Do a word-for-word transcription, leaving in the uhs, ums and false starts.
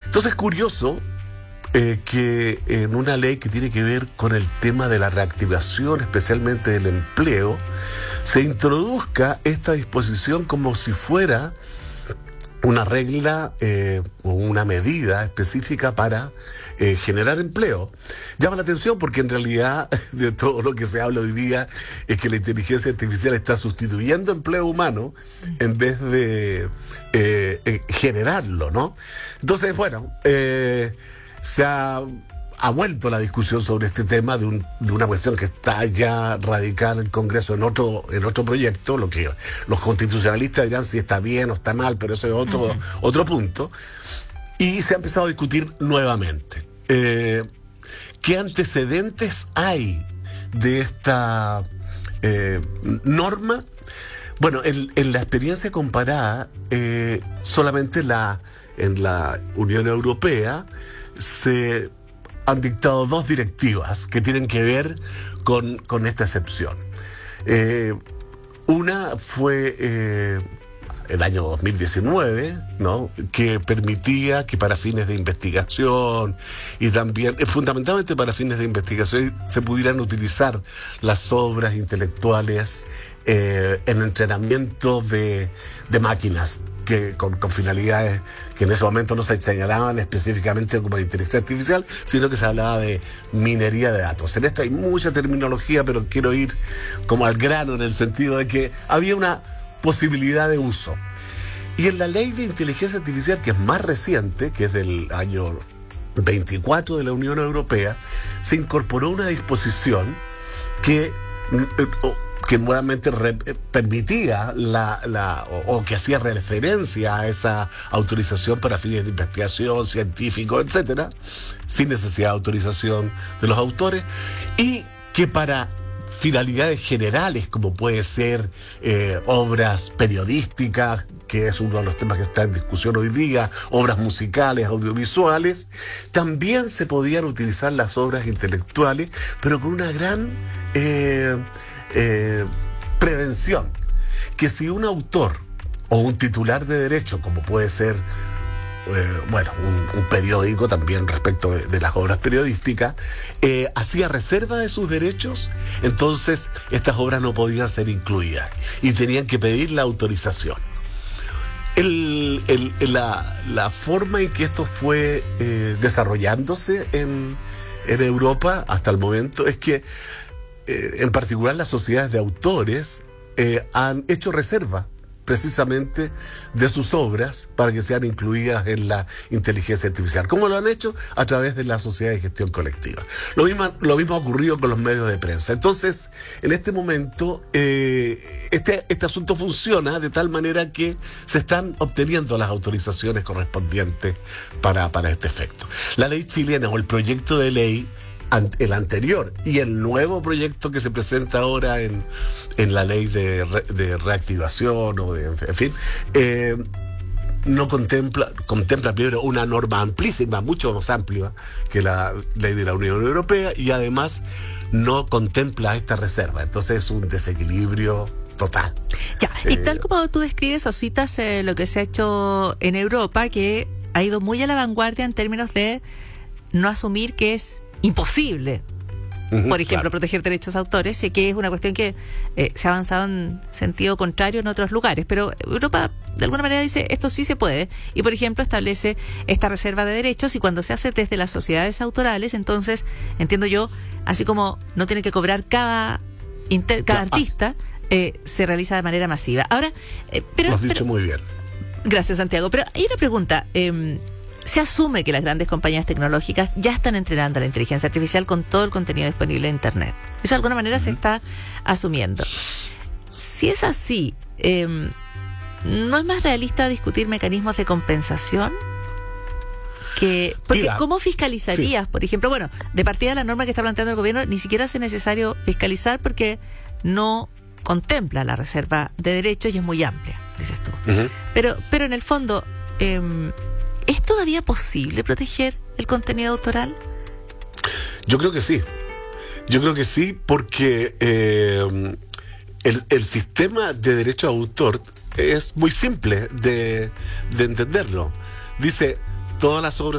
Entonces es curioso eh, que en una ley que tiene que ver con el tema de la reactivación, especialmente del empleo, se introduzca esta disposición como si fuera una regla eh, o una medida específica para eh, generar empleo. Llama la atención porque en realidad de todo lo que se habla hoy día es que la inteligencia artificial está sustituyendo empleo humano en vez de eh, eh, generarlo, ¿no? Entonces, bueno, eh, se ha... ha vuelto la discusión sobre este tema de, un, de una cuestión que está ya radicada en el Congreso en otro en otro proyecto, lo que los constitucionalistas dirán si está bien o está mal, pero eso es otro, uh-huh. otro punto, y se ha empezado a discutir nuevamente. Eh, ¿Qué antecedentes hay de esta eh, norma? Bueno, en, en la experiencia comparada, eh, solamente la, en la Unión Europea se han dictado dos directivas que tienen que ver con, con esta excepción. Eh, una fue eh, el año dos mil diecinueve, ¿no?, que permitía que para fines de investigación y también, eh, fundamentalmente para fines de investigación, se pudieran utilizar las obras intelectuales eh, en entrenamiento de, de máquinas, que con, con finalidades que en ese momento no se señalaban específicamente como de inteligencia artificial, sino que se hablaba de minería de datos. En esto hay mucha terminología, pero quiero ir como al grano en el sentido de que había una posibilidad de uso. Y en la ley de inteligencia artificial, que es más reciente, que es del año veinticuatro de la Unión Europea, se incorporó una disposición que... que nuevamente re, permitía la, la o, o que hacía referencia a esa autorización para fines de investigación, científico, etcétera, sin necesidad de autorización de los autores, y que para finalidades generales, como puede ser eh, obras periodísticas, que es uno de los temas que está en discusión hoy día, obras musicales, audiovisuales, también se podían utilizar las obras intelectuales, pero con una gran eh, eh, prevención, que si un autor o un titular de derecho, como puede ser Eh, bueno, un, un periódico también respecto de, de las obras periodísticas, eh, hacía reserva de sus derechos, entonces estas obras no podían ser incluidas y tenían que pedir la autorización. El, el, la, la forma en que esto fue eh, desarrollándose en, en Europa hasta el momento es que, eh, en particular, las sociedades de autores eh, han hecho reserva precisamente de sus obras para que sean incluidas en la inteligencia artificial. ¿Cómo lo han hecho? A través de la sociedad de gestión colectiva. Lo mismo, lo mismo ha ocurrido con los medios de prensa. Entonces, en este momento, eh, este, este asunto funciona de tal manera que se están obteniendo las autorizaciones correspondientes para, para este efecto. La ley chilena o el proyecto de ley, el anterior y el nuevo proyecto que se presenta ahora en, en la ley de, re, de reactivación o de, en fin, eh, no contempla, contempla primero una norma amplísima, mucho más amplia que la ley de la Unión Europea, y además no contempla esta reserva. Entonces es un desequilibrio total. Ya, y eh, tal como tú describes o citas eh, lo que se ha hecho en Europa, que ha ido muy a la vanguardia en términos de no asumir que es imposible, uh-huh, por ejemplo, claro, proteger derechos de autores, y que es una cuestión que eh, se ha avanzado en sentido contrario en otros lugares, pero Europa de alguna manera dice esto sí se puede, y por ejemplo establece esta reserva de derechos, y cuando se hace desde las sociedades autorales, entonces entiendo yo, así como no tiene que cobrar cada inter, cada claro, artista, eh, se realiza de manera masiva. Ahora, eh, pero, lo has dicho pero, muy bien. Gracias, Santiago, pero hay una pregunta. eh, Se asume que las grandes compañías tecnológicas ya están entrenando a la inteligencia artificial con todo el contenido disponible en Internet. Eso de alguna manera uh-huh. se está asumiendo. Si es así, eh, ¿no es más realista discutir mecanismos de compensación? Que, porque Mira, ¿cómo fiscalizarías, sí. por ejemplo? Bueno, de partida la norma que está planteando el gobierno ni siquiera hace necesario fiscalizar porque no contempla la reserva de derechos y es muy amplia, dices tú. Uh-huh. Pero, pero en el fondo... Eh, ¿es todavía posible proteger el contenido autoral? Yo creo que sí. Yo creo que sí, porque eh, el, el sistema de derecho de autor es muy simple de, de entenderlo. Dice, todas las obras